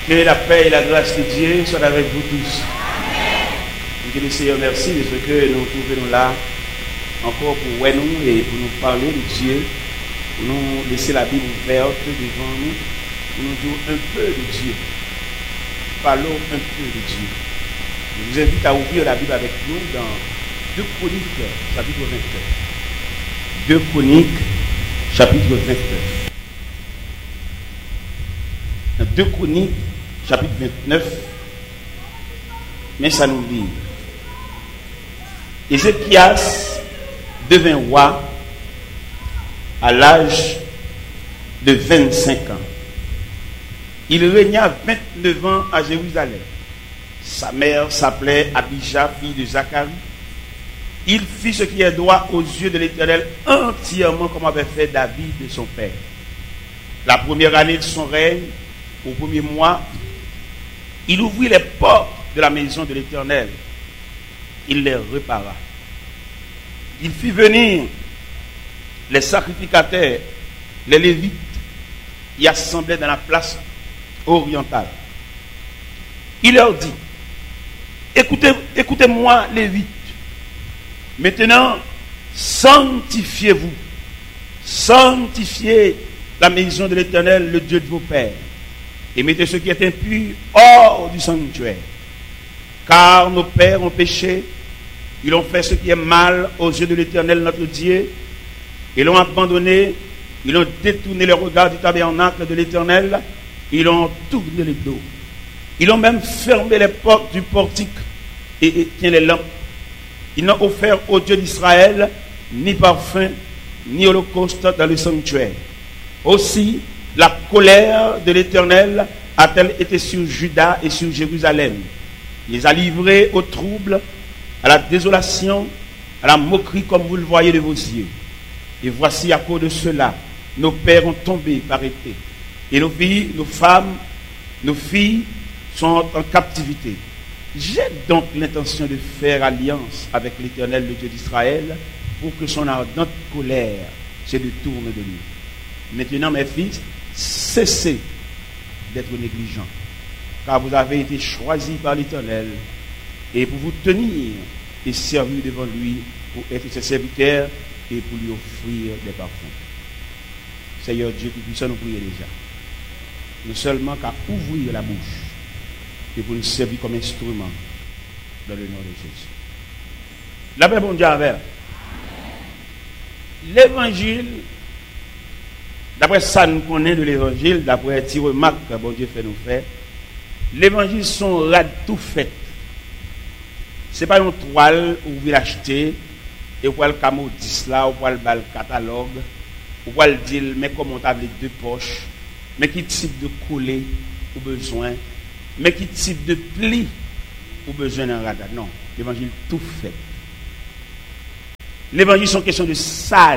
Que la paix et la grâce de Dieu soient avec vous tous. Que le Seigneur merci de ce que nous trouvons là encore pour nous et pour nous parler de Dieu, pour nous laisser la Bible ouverte devant nous, pour nous dire un peu de Dieu. Parlons un peu de Dieu. Je vous invite à ouvrir la Bible avec nous dans 2 Chroniques, chapitre 29. 2 Chroniques, chapitre 29. Dans 2 Chroniques, chapitre 29, mais ça nous dit. Ézéchias devint roi à l'âge de 25 ans. Il régna 29 ans à Jérusalem. Sa mère s'appelait Abija, fille de Zacharie. Il fit ce qui est droit aux yeux de l'Éternel entièrement comme avait fait David de son père. La première année de son règne, au premier mois, il ouvrit les portes de la maison de l'Éternel. Il les repara. Il fit venir les sacrificateurs, les Lévites, y assemblaient dans la place orientale. Il leur dit, écoutez-moi, Lévites. Maintenant, sanctifiez-vous. Sanctifiez la maison de l'Éternel, le Dieu de vos pères. Et mettez ce qui est impur hors du sanctuaire. Car nos pères ont péché, ils ont fait ce qui est mal aux yeux de l'Éternel notre Dieu, ils l'ont abandonné, ils ont détourné le regard du tabernacle de l'Éternel, ils ont tourné le dos. Ils ont même fermé les portes du portique et éteint les lampes. Ils n'ont offert au Dieu d'Israël ni parfum, ni holocauste dans le sanctuaire. Aussi, la colère de l'Éternel a-t-elle été sur Juda et sur Jérusalem. Il les a livrés au trouble, à la désolation, à la moquerie comme vous le voyez de vos yeux. Et voici à cause de cela, nos pères ont tombé par épée. Et nos filles, nos femmes, nos filles sont en captivité. J'ai donc l'intention de faire alliance avec l'Éternel, le Dieu d'Israël, pour que son ardente colère se détourne de nous. Maintenant, mes fils, cessez d'être négligents, car vous avez été choisis par l'Éternel, et pour vous tenir et servir devant lui, pour être ses serviteurs et pour lui offrir des parfums. Seigneur Dieu Tout-Puissant, nous prions déjà. Nous seulement qu'à ouvrir la bouche et pour nous servir comme instrument dans le nom de Jésus. La paix, bon Dieu, avec. L'évangile, d'après ça nous connaît de l'évangile, d'après les remarques que bon Dieu fait nous faire, l'évangile sont rad tout fait. Ce n'est pas une toile où vous l'achetez et vous le camodis là, ou vous le catalogue, ou vous le dire, mais comment on a les 2 poches, mais qui type de coller ou besoin, mais qui type de pli ou besoin d'un radar. Non, l'évangile tout fait. L'évangile sont question de sale.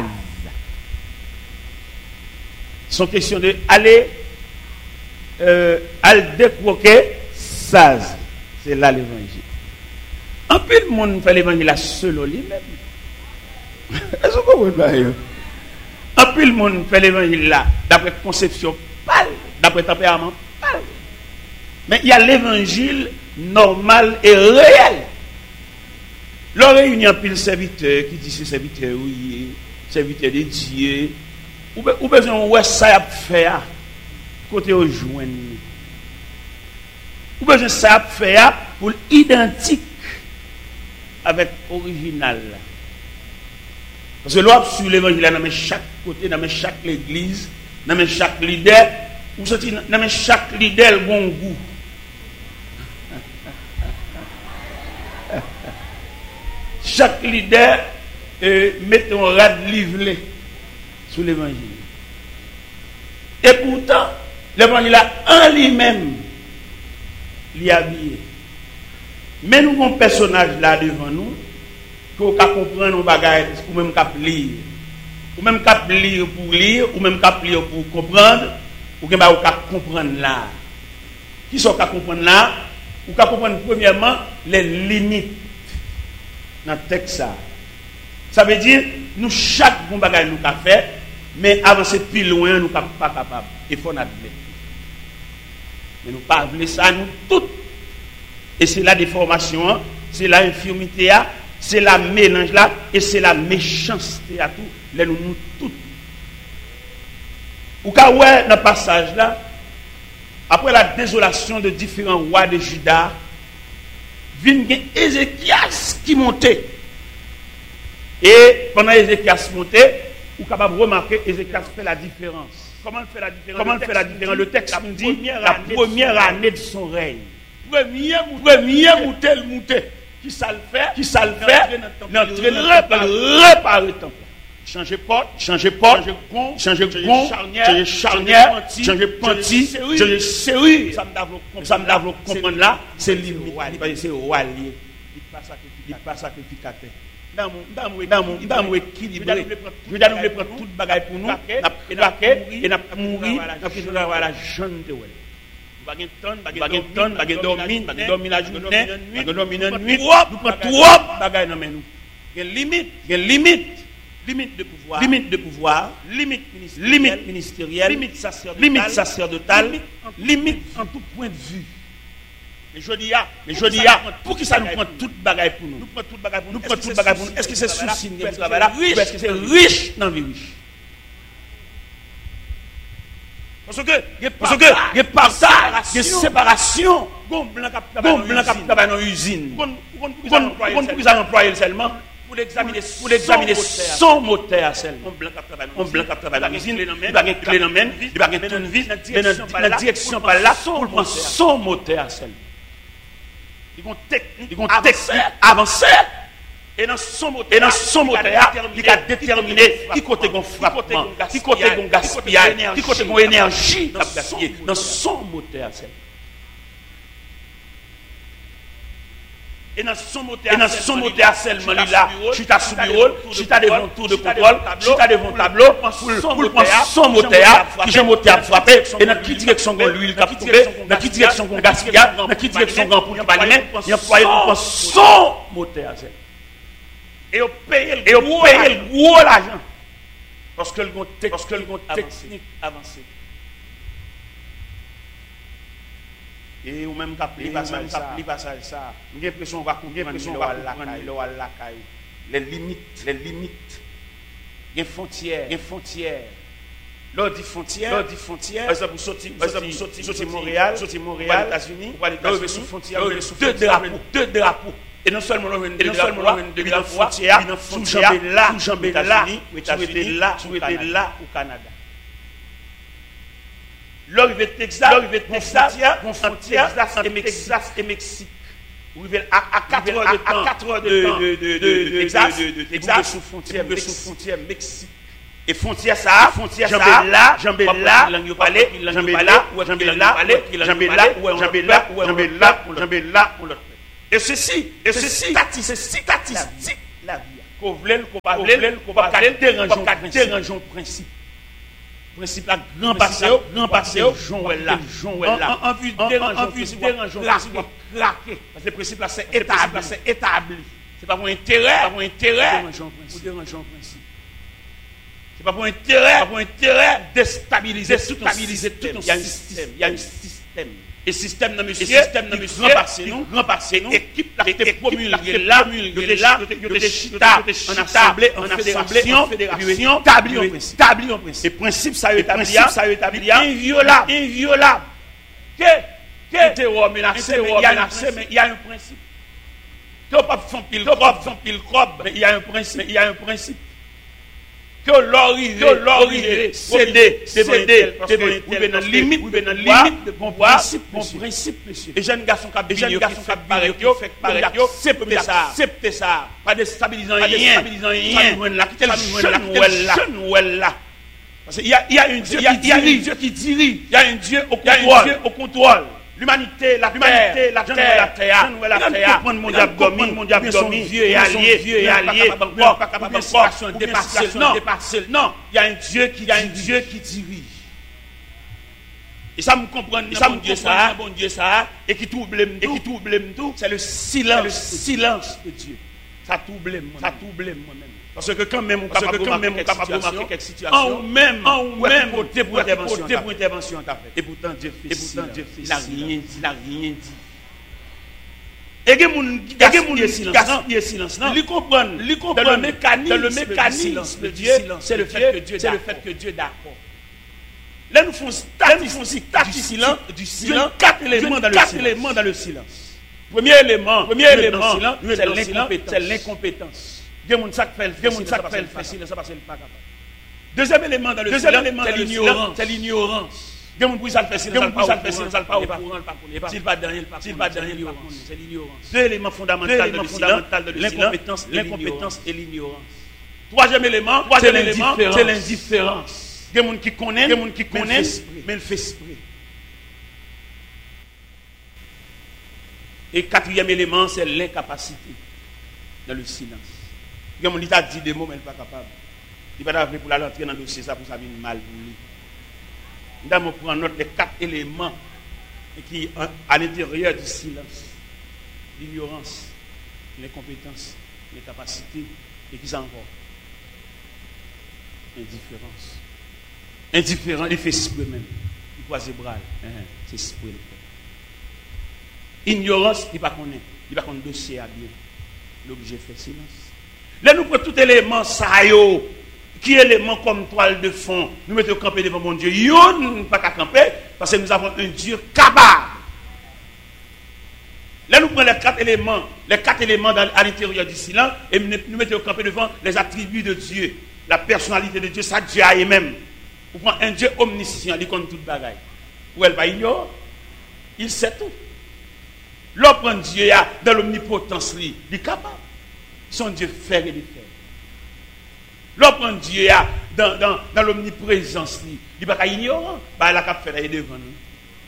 Sont question de aller décroquer saz. C'est là l'évangile. En plus, le monde fait l'évangile à seul lui-même. Est-ce que vous comprenez? En plus, le monde fait l'évangile là, d'après conception pâle, d'après tempérament pâle. Mais il y a l'évangile normal et réel. L'on réunit un pile serviteur qui dit ce serviteur, oui, serviteur de Dieu. Ou besoin de ça à faire côté au joindre. Ou besoin de ça à faire pour identique avec original. Parce que l'on sur l'évangile dans chaque côté, dans chaque église, dans chaque leader, ou sorti dans chaque leader le bon goût. Chaque leader met un rad livré sur l'évangile. Et pourtant, l'évangile en lui-même, l'y habillé. Mais nous avons un personnage là devant nous, qu'on peut comprendre nos bagages, ou même qu'on lire. Ou même qu'on lire pour lire, ou même qu'on lire pour comprendre, ou qu'on comprendre là. Qui sont qu'on comprendre là? Ou qu'on comprendre premièrement les limites dans le texte. Ça veut dire, nous, chaque bon bagage nous avons fait, mais avancer plus loin, nous ne sommes pas capables. Il faut admettre. Mais nous pas voulons ça, nous toutes. Et c'est la déformation, c'est la infirmité, c'est la mélange là, et c'est la méchanceté à tout. Les nous toutes. Ou quand ouais, dans le passage là, après la désolation de différents rois de Juda, vient Ézéchias qui montait. Et pendant Ézéchias montait, vous êtes capable de remarquer Ézéchias fait la différence. Comment il fait la différence? Le texte nous dit la première année de son règne. Premier monté. Qui ça le fait? Réparer le temple. Changer porte, changer gond, changer charnière, changer panti, changer serrure. Ça me doit comprendre là, c'est limite. C'est roi lié. Il pas sacrificateur. Dans mon équilibré. Je dois nous prendre toute bagaille pour nous. Et n'a mourir. N'a avoir la jeune de ouais. Bagay dormir la journée, bagay dormir la nuit. Nous prenons trop bagaille dans nous. Il y a limite de pouvoir, limite ministérielle, limite sacerdotale, limite en tout point de vue. Mais je dis, pour qui ça nous prend toute bagaille pour nous? Nous prenons toute bagaille pour nous. Est-ce que c'est souci de travail là? Ou est-ce que c'est riche dans la vie riche? Parce que il y a partage, il y a séparation. Gon blanc qui travaille dans l'usine. Pour qu'ils emploient seulement pour l'examiner son moteur seulement. On blanc qui travaille dans l'usine, il va gagner clé dans main, il va gagner tournevis, dans la direction par là pour prendre son moteur seulement. Ils vont technique avancer. Et dans son moteur, il a déterminé qui côté gon frappement, qui côté gon gaspillage, qui côté gon énergie dans son moteur. Et dans son moteur seulement là, tu t'as sous bureau, tu t'as devant tour de contrôle, tu t'as devant tableau pour prendre son moteur, qui j'ai moteur frapper et dans qui direction gon l'huile qui a trouvé, dans qui direction gon gaspillage, dans qui direction gon pour pas lui-même, il employé pour prendre son moteur. Et on paye le gros l'argent. Parce que le technique avancé. Et ou même capli passage ça. J'ai l'impression qu'on va comprendre les limites. Il y a frontières. Lors dit frontière. Par exemple, vous sortez Montréal, États-Unis, vous avez sous frontière, deux drapeaux. Et non seulement de frontière, sous jambes là, tu étais là au Canada. L'arrivée de Texas, frontière Texas et Mexique. Vous arrivez à 4 heures de Texas, sous frontière Mexique. Et frontière ça, jambes là, et ceci, c'est statistique la vie. Qu'on voulait dérangeons principe. Principe la grand passé, Jean là. En vue de dérangeons craquer. Parce que le principe là c'est établi. C'est pas pour intérêt, ou dérangeons principe. C'est pas pour intérêt déstabiliser tout un système. Il y a un système. Et système dans monsieur, grand passé nous, équipe la été promulguée là, en assemblée, fédération, établi en principe. Et principe ça établi, inviolable. Que terror menacé, mais il y a un principe. Que pas font pile crobe, mais il y a un principe. Que l'origine céder, ou bien dans limite de bon principe, monsieur. Et jeunes garçons qui acceptent ça, pas déstabilisant rien, là. Parce qu'il y a un Dieu qui dirige, il y a un Dieu au contrôle. L'humanité, la terre, tout le monde a dormi, vieux et allié, dépasser. Non, il y a un Dieu qui dirige. Et ça me comprend, bon Dieu ça, et qui trouble tout, c'est le silence de Dieu. Ça trouble moi-même. Parce que quand même on capable de remarquer quelques situations, en même côté pour intervention t'a fait. Et pourtant Dieu fait il n'a rien dit. Et il y a des silence. Ils comprennent le mécanisme de Dieu, c'est le fait que Dieu est d'accord. Là nous faisons statistique du silence, 4 éléments dans le silence. Premier élément, c'est l'incompétence. Il y a des gens qui fait silence parce qu'il n'est pas capable. Deuxième élément dans le silence, c'est l'ignorance. Il y a des gens qui fait silence parce qu'il n'est pas au courant. S'il pas dans c'est l'ignorance. Deux éléments fondamentaux de l'incompétence et l'ignorance. Troisième élément, c'est l'indifférence. Il y a des gens qui connaissent, mais ils font esprit. Et quatrième élément, c'est l'incapacité dans le silence. Il y a des gens qui ont dit des mots, mais ils ne sont pas capables. Il ne va pas pour l'entrer dans le dossier, ça pour ça vient mal pour lui. Nous allons prendre note des 4 éléments qui à l'intérieur du silence. L'ignorance, l'incompétence, l'incapacité, et qui s'en encore. Indifférent, il fait esprit même. Il croise les bras. C'est esprit. Ignorance, il ne connaît pas. Il ne connaît pas le dossier à bien. L'objet fait silence. Là, nous prenons tout élément, ça y est, qui est élément comme toile de fond. Nous mettons camper devant mon Dieu. Nous ne pouvons pas camper parce que nous avons un Dieu capable. Là, nous prenons les 4 éléments à l'intérieur du silence et nous mettons camper devant les attributs de Dieu. La personnalité de Dieu, ça Dieu a même. Vous prenez un Dieu omniscient, il connaît toute bagaille. Ou elle va ignorer, il sait tout. L'homme Dieu dans l'omnipotence, il est capable. Son Dieu fait et défait. L'homme Dieu dans l'omniprésence, il n'est pas ignorant. Il a fait devant nous.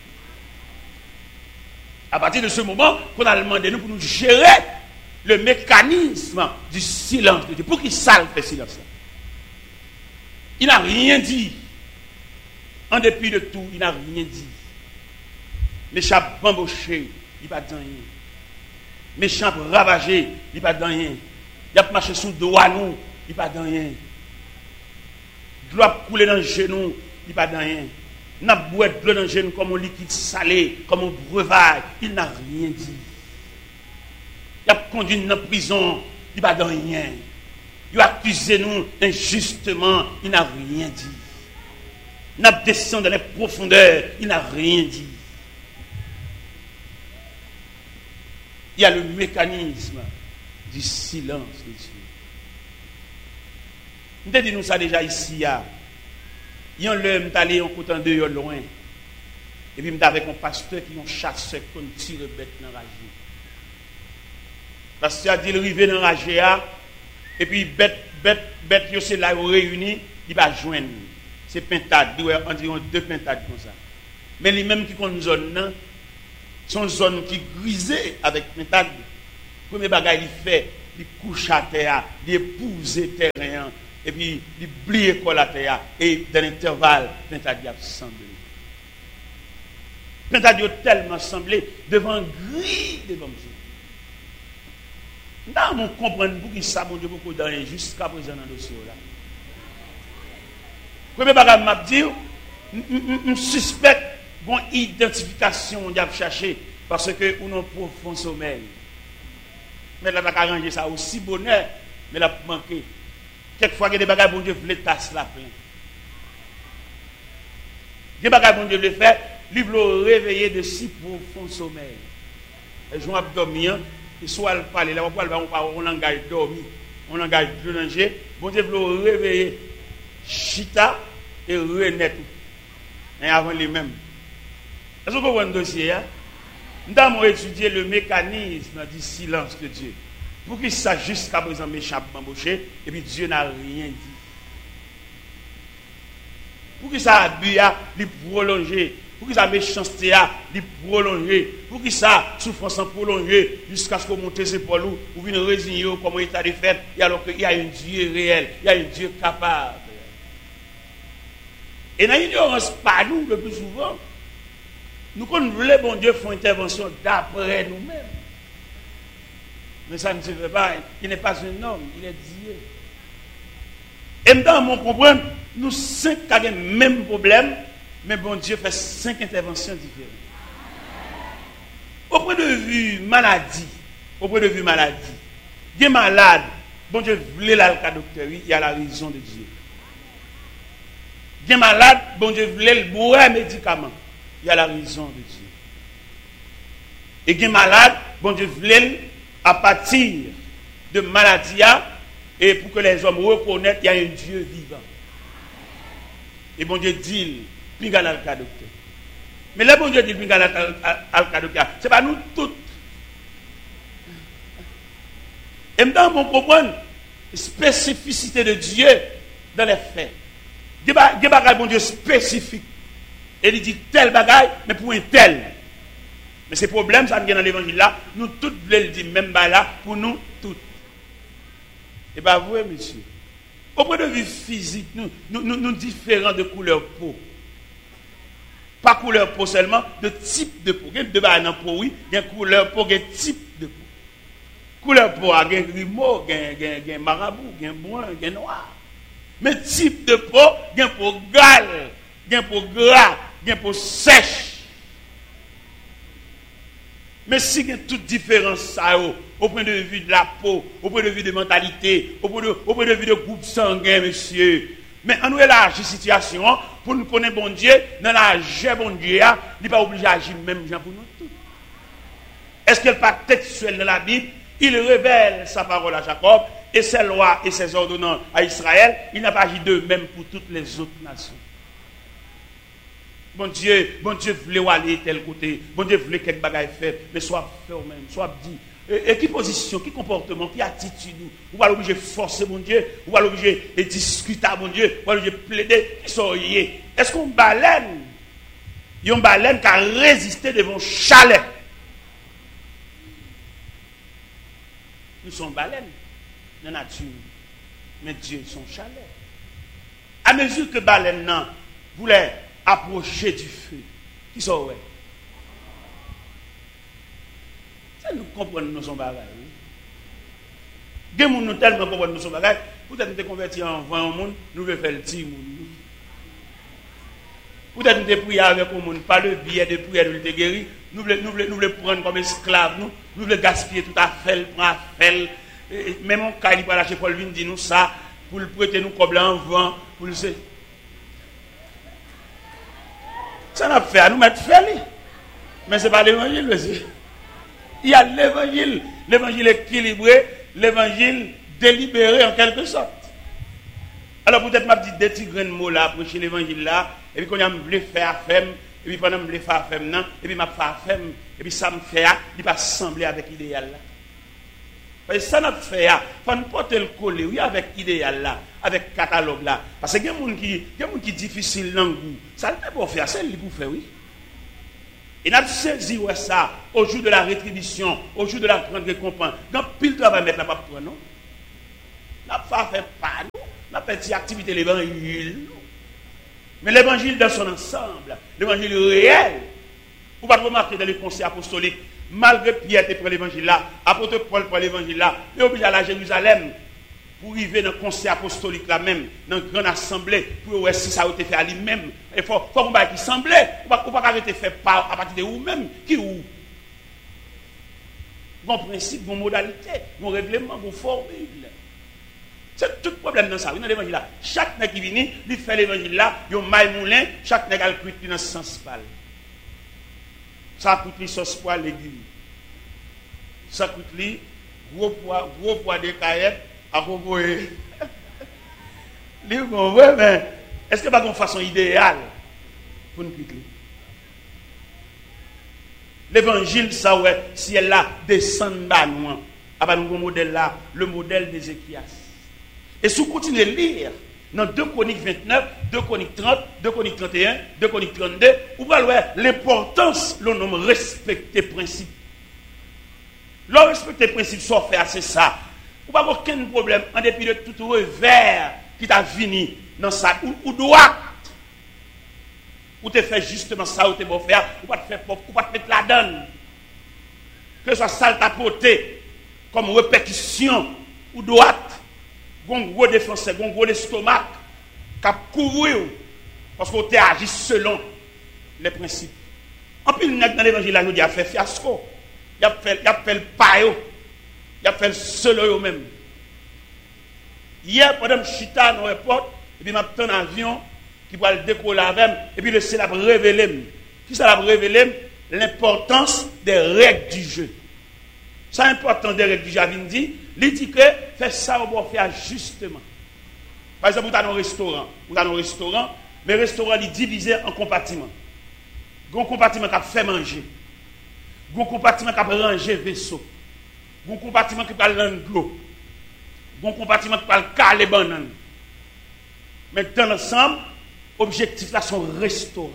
À partir de ce moment, on a demandé nous pour nous gérer le mécanisme du silence de Dieu. Pour qu'il salve le silence. Il n'a rien dit. En dépit de tout, il n'a rien dit. Méchant bamboché, il n'a pas dit rien. Méchant ravagé, il n'a pas dit rien. Il a marché sous le dos à nous, il n'a pas dit rien. De l'eau a coulé dans le genou, il n'a pas dit rien. Il n'a pas boire de l'eau dans le genou comme un liquide salé, comme un breuvage, il n'a rien dit. Il a conduit dans la prison, il n'a pas dit rien. Il a accusé nous injustement, il n'a rien dit. Il a descendu dans les profondeurs, il n'a rien dit. Il y a le mécanisme du silence de Dieu. Nous dit nous ça déjà ici. Il y a un homme qui allé en côté de loin. Et puis, avec un pasteur qui ont chassé comme tire bête dans la rage. Le pasteur a dit il arrive dans la rage. Et puis, bête, c'est là où réuni, il va joindre. C'est pintade, environ 2 pintades comme ça. Mais les mêmes qui ont une zone, sont zone qui grisée avec pintade. Le premier bagage il fait, il couche à terre, il épouse le terrain, et puis il plie la terre, et dans l'intervalle, pintade a semblé. Pintade a tellement semblé devant gris devant Dieu. Nous on comprend pour ça, mon Dieu, beaucoup d'années jusqu'à présent dans le dossier là. Premier bagage m'a dit, je suspecte une identification on a cherché parce que on a un profond sommeil. Mais là, on a arrangé ça aussi bonheur, mais là, manqué. Quelquefois, il y a des bagages bon Dieu voulait tasser la plein. Des bagages bon Dieu voulait faire, lui voulait réveiller de si profond sommeil. Et je vais dormir, et soit elle parle, là, on langage dormi, on langage de danger, bon Dieu voulait réveiller chita et renaître. Et avant les mêmes. Est-ce que vous voyez un dossier? Nous avons étudié le mécanisme du silence de Dieu. Pour qu'il sache jusqu'à présent méchant embauché, et puis Dieu n'a rien dit. Pour qu'il ça abus à prolonger, pour qu'il ça méchanceté à prolonger, pour qu'il ça souffrance prolonger jusqu'à ce qu'on monte ses épaules ou vienne résigner comme état de fait, et alors qu'il y a un Dieu réel, il y a un Dieu capable. Et dans l'ignorance, pas nous le plus souvent, nous, quand nous voulons, bon Dieu, faire intervention d'après nous-mêmes. Mais ça ne se fait pas. Il n'est pas un homme, il est Dieu. Et maintenant, on comprend, nous 5 avons le même problème, mais bon Dieu fait 5 interventions différentes. Au point de vue maladie, il est malade, bon Dieu voulait la docteur, il y a la raison de Dieu. Il est malade, bon Dieu voulait le boire médicament, il y a la raison de Dieu. Et il est malade, bon Dieu voulait à partir de maladie, et pour que les hommes reconnaissent qu'il y a un Dieu vivant. Et bon Dieu dit, pinga dans le cas docteur. Mais là, bon Dieu dit, pinga dans le cas docteur. Ce n'est pas nous tous. Et maintenant, on comprend la spécificité de Dieu dans les faits. Il y a des bagages, bon Dieu, spécifiques. Et il dit tel bagaille, mais pour un tel. Mais ces problèmes, ça vient dans l'évangile là, nous tous voulons le dire, même là, pour nous tous. Et bien, vous, monsieur, au point de vue physique, nous différents de couleur peau. Pas couleur peau seulement, de type de peau. Il y a deux bagages dans peau, oui, il y a couleur peau, il y a type de peau. Couleur peau, il y a grimo, il y a marabout, il y a brun, il y a noir. Mais type de peau, il y a peau gale, il y a peau gras, il y a peau sèche. Mais si il y a toute différence, au point de vue de la peau, au point de vue de mentalité, au point de vue de groupe sanguin, monsieur. Mais on nous élargit la situation pour nous connaître bon Dieu, dans la jeu bon Dieu, il n'est pas obligé d'agir même pour nous tous. Est-ce qu'il n'est pas textuel dans la Bible? Il révèle sa parole à Jacob et ses lois et ses ordonnances à Israël. Il n'a pas agi de même pour toutes les autres nations. Bon Dieu voulait aller tel côté. Bon Dieu voulait quelque bagaille fait, mais soit fait au même, soit dit. Et qui position, qui comportement, qui attitude, ou va l'obliger forcer mon Dieu, ou va l'obliger discuter mon Dieu, ou va l'obliger plaider, qui sont liés. Est-ce qu'on baleine? Il y a une baleine qui a résisté devant chalet. Nous sommes baleines dans la nature, mais Dieu son chalet. À mesure que baleine voulait approcher du feu, qui sont ouais. Ça nous comprenons nous sommes bagages. Des gens nous tellement comprennent nous sommes bagages. Peut-être nous sommes convertis en vent au monde, nous voulons faire le petit monde. Peut-être nous sommes priés avec le monde, pas le biais de prière de nous guérir. Nous voulons prendre comme esclaves, nous voulons gaspiller tout à fait, prendre à fait. Même en cas, il va lâcher Paul Vin dit nous ça, pour le prêter nous comme en vent, pour le. Ça n'a fait à nous mettre fait. Mais ce n'est pas l'évangile, monsieur. Il y a l'évangile équilibré, l'évangile délibéré en quelque sorte. Alors peut-être m'a dit des petits grains de mots là, prêcher l'évangile là, et puis quand on voulu faire femme, et puis pendant que je voulais faire femme, et puis m'a fait femme, et puis ça me fait, il va sembler avec l'idéal là. Parce que ça n'a fait, il faut nous porter le collet, oui, avec l'idéal là, avec le catalogue là. Parce que il y a des gens qui sont difficiles dans le goût. Ça ne peut pas faire, c'est lui pour faire, oui. Et nous avons saisi ça au jour de la rétribution, au jour de la grande récompense. Dans pile de travail mettre la pape non. Nous n'avons pas fait pas nous, nous avons fait cette activité l'évangile. Mais l'évangile dans son ensemble, l'évangile réel. Vous ne pouvez pas remarquer dans les conseils apostoliques, malgré Pierre qui prend l'évangile là, apôtre Paul prend l'évangile là, il est obligé à la Jérusalem pour arriver dans le conseil apostolique là même, dans une grande assemblée, pour voir si ça a été fait à lui-même. Il faut qu'on va qui semblait, ou pas arrêter de faire à partir de vous-même, qui ou. Bon principe, bon modalité, bon règlement, bon formule. C'est tout le problème dans ça. Dans l'évangile là, chaque nègre qui vient, il fait l'évangile là, il y a un maille moulin, chaque nègre a le cuit dans ce sens pâle. Ça coûte les sauce poids légumes. Ça coûte les gros poids de caillettes à proposer. Mais est-ce que pas une façon idéale pour nous quitter? L'évangile, ça ouais, si elle là descend bas loin, à nous modèle là, le modèle d'Ézéchias. Et si vous continuez à lire dans 2 Chroniques 29, 2 Chroniques 30, 2 Chroniques 31, 2 Chroniques 32, vous voyez l'importance, le nom respecter principe. Le respecter principe, soit fait assez ça. Vous n'avez aucun problème en dépit de tout revers qui t'a venu dans ça, ou droit. Ou te fait justement ça, ou te bon faire, ou pas te faire pauvre, ou pas te mettre la donne. Que ce soit sale ta portée. comme répétition ou droite, un gros défenseur, un gros estomac, qui a couru parce qu'on t'a agi selon les principes. En plus, dans l'évangile, il a fait fiasco. Il a fait le paio. Il a fait le seul même. Hier, pendant que je suis dans l'aéroport, et puis je un avion qui va le décoller avec, et puis le ciel a révélé. Qui ça a révélé? L'importance des règles du jeu. C'est important des règles du jeu. Il dit que fait ça, on va faire justement. Par exemple, vous avez un restaurant. Vous avez un restaurant, mais le restaurant est divisé en compartiments. Il y a un compartiment qui a fait manger. Il y a un compartiment qui a rangé vaisseau. Il y a un compartiment qui a l'eau. Il y a un compartiment qui a caler banane. Mais dans l'ensemble, l'objectif là, c'est un restaurant.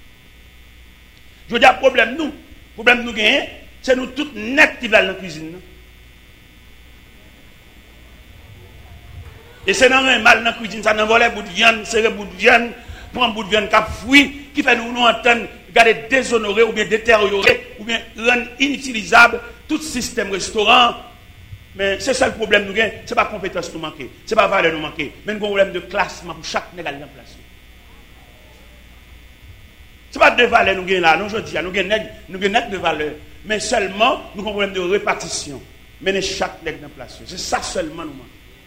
Je veux dire, le problème nous gagnons, c'est nous tous net qui allons dans la cuisine. Et c'est dans un mal dans la cuisine, ça n'envole un bout de viande, c'est un bout de viande, prend un bout de viande qui a fouillé, qui fait nous entendre, garder déshonorer ou bien détériorer, ou bien rendre inutilisable tout système restaurant. Mais c'est ça le problème nous gagnons, ce n'est pas compétence nous manquer, ce n'est pas valeur nous manquer, mais nous avons un problème de classement pour chaque négal en place. Ce n'est pas de valeur nous gagnons là, nous je dis, nous gagnons de valeur, mais seulement nous avons un problème de répartition. Mener chaque négal en place. C'est ça seulement nous manquons.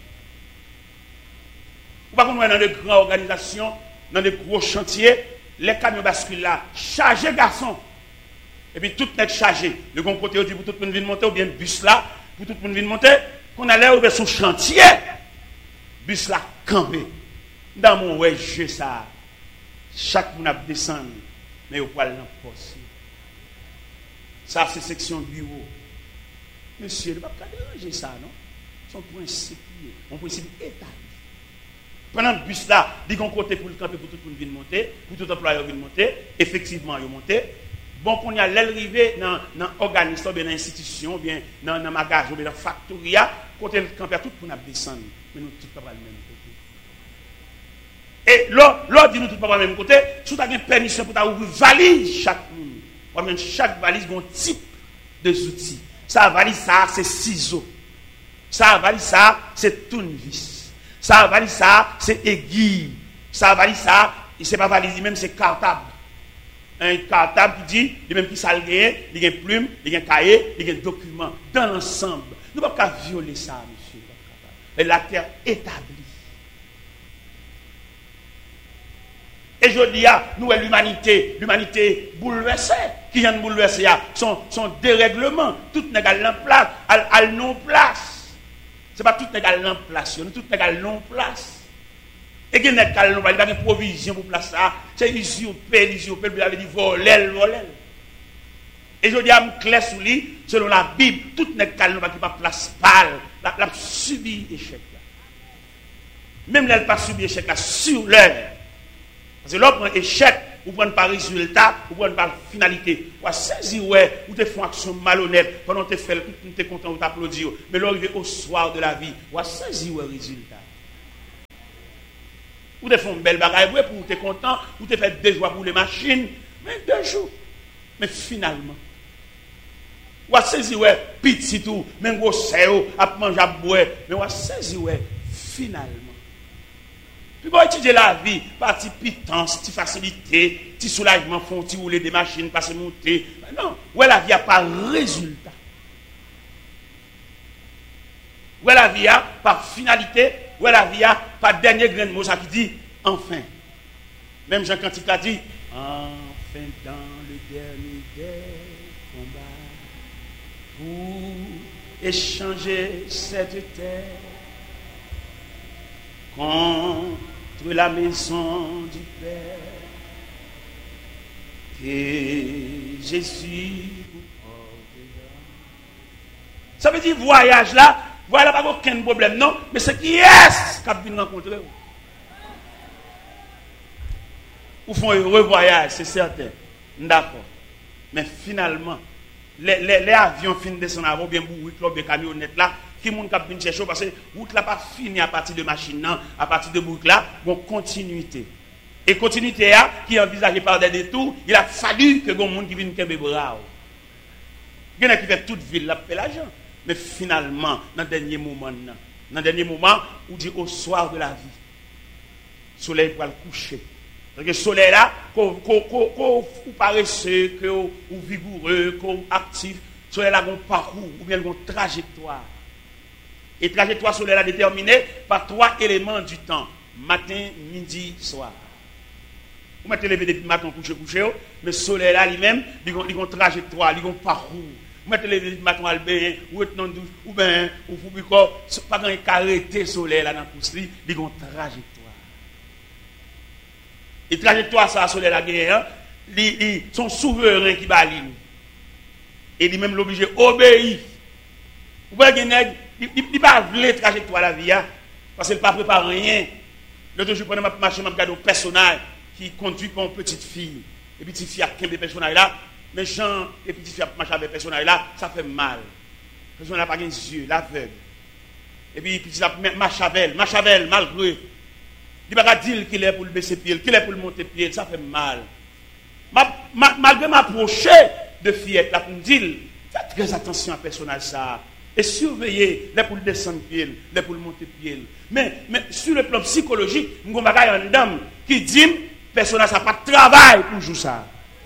Ou pas qu'on est dans de grandes organisations, dans de gros chantiers, les camions basculent là, chargés garçons. Et puis tout est chargé. Le bon côté, on dit pour tout le monde venir monter, ou bien bus là, pour tout le monde venir monter, qu'on allait ouvrir son chantier, bus là, campé. Dans mon ouais, jeu ça, chaque monde a descendu, mais au poil dans le poste. Ça, c'est section bureau. Monsieur, il ne va pas déranger ça, non? Son principe, mon principe établi. Pendant le bus là, il y a un côté pour le camper, pour tout le monde venir monter, pour tout employé venir monter, effectivement, il monter. Bon, qu'on y a l'arrivée dans l'organisme, bien dans l'institution, bien dans le magasin, bien dans la factoria, côté le camper, tout le monde descendre. Mais nous, tout pas le même côté. Et là, dit nous tout pas le même côté, si tu as une permission pour ouvrir valise chaque monde. Chaque valise a un type de outils. Ça, valise, ça, c'est ciseaux. Ça, valise, ça, c'est tournevis. Ça, valise, ça, c'est aiguille. Ça, valise, ça, c'est pas valise, même c'est cartable. Un cartable qui dit, il même qui s'algue, il y a une plume, il y a un cahier, il y a un document. Dans l'ensemble. Nous ne pouvons pas violer ça, monsieur. Et la terre établie. Et je dis, nous, l'humanité bouleversée, qui vient de bouleverser, son dérèglement, tout n'est qu'à l'emplace, à non-place. Ce n'est pas tout n'est qu'à l'emplace, tout n'est qu'à non-place. Et qu'il n'y a pas de provision pour place ça, c'est usurpé, vous avez dit voler. Et je dis à me clair sous lui, selon la Bible, tout n'est qu'à l'emplace qui pas place pâle, la subi échec. Même là, elle pas subi échec là, sur l'heure. Parce que là, on prend échec, ou prend pas résultat, ou prend pas finalité. Ou saisir, ouais, ou te font action malhonnête, pendant que tu fais, tu es content, ou t'applaudis. Mais là, arrivé au soir de la vie, ou saisir, ouais, résultat. Ou te font une belle bagaille, ouais, pour te content, ou te fait 2 jours pour les machines, mais 2 jours. Mais finalement, ou saisir, ouais, petit tout, même gros séo, à manger, à boire, mais ou saisir, ouais, finalement. Puis pour étudier la vie, partie pitance, petite facilité, petit soulagement, font petit rouler des machines, passer monter. Non, où la vie a pas résultat. Où la vie a pas finalité, où la vie a pas dernier grain de mot, ça qui dit enfin. Même Jean Cantique a dit enfin dans le dernier des combats pour échanger cette terre. Contre la maison du Père, et Jésus vous portera. Ça veut dire voyage là, voilà pas aucun problème, non, mais c'est qui est-ce qui vient rencontrer vous? Ou font un heureux voyage, c'est certain. D'accord. Mais finalement, les avions finissent de descendre avant, bien bourrés, les camionnettes là, qui moun k'ap vinn chercher parce que route là pas fini à partir de machine non, à partir de boucle là, bon continuité. Et continuité là qui est envisagée par des détours, il a fallu que gon monde qui vienne kembe bras. Il y en a qui fait toute ville là fait l'argent. Mais finalement, dans le dernier moment, où dit au soir de la vie, le soleil va le coucher. Parce que le soleil là, qu'on paresseux, qu'on vigoureux, qu'on actif, le soleil là, un parcours, ou bien une trajectoire. Et trajectoire soleil là déterminée par 3 éléments du temps. Matin, midi, soir. Vous mettez lever depuis matin, coucher, mais le soleil là lui-même, il a une trajectoire, il a un parcours. Vous mettez lever depuis matin, albin, ou être dans douche, ou bien, ou vous pas quand il arrêter le soleil là dans le pouce, il a une trajectoire. Et trajectoire, ça, le soleil là, ils sont souverains qui balent. Et lui-même l'obligé obéir. Vous voyez, il ne pas la trajectoire de la vie, parce qu'il ne pas préparé rien. L'autre jour, pendant ma marche, je regarde un personnage qui conduit par une petite fille. Et petite fille a 15 personnages là. Mais Jean et petite fille a marché avec personnage là, ça fait mal. Le personnage n'a pas les yeux, l'aveugle. Et puis petite fille marche avec malgré. Il ne va pas dire qu'il est pour le baisser pied, qu'il est pour le monter pied, ça fait mal. Malgré m'approcher de fillette là pour me dire, faites très attention à personnage ça. Et surveiller les pour le descendre pied, les pour le monter pied. Mais sur le plan psychologique, nous avons une dame qui dit, personnage ça pas de travail pour jouer ça.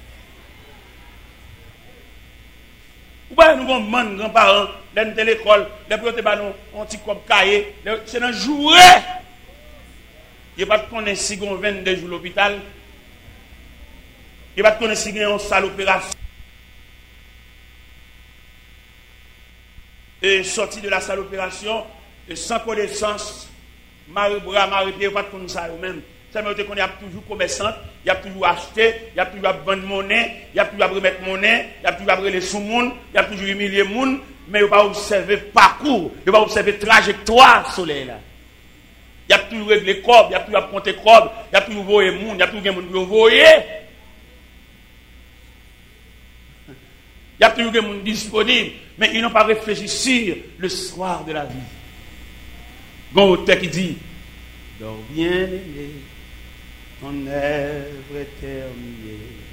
Ou bien nous avons grands-parents, les de l'école, les pour un petit cop cahier, c'est un jouet. Il n'y a pas de connaître si on 22 jours à l'hôpital. Il n'y a pas de connaître si on a une salle d'opération. Et sorti de la salle d'opération, sans connaissance, marie-bras, marie-pied, pas de connaître ça eux-mêmes. Ça veut dire qu'on a toujours commerçant, il y a toujours acheté, il y a toujours vendre monnaie, il y a toujours remettre monnaie, il y a toujours les sous-monde, il y a toujours humilier les gens, mais il ne va pas observer parcours, il va observer trajectoire soleil là. Il y a toujours réglé corps, il y a toujours compter corps, il y a toujours voyer les gens, il y a toujours des gens qui voyer. Il y a toujours des gens disponibles, mais ils n'ont pas réfléchi sur le soir de la vie. Bon auteur qui dit, dors bien aimé, ton œuvre est terminée.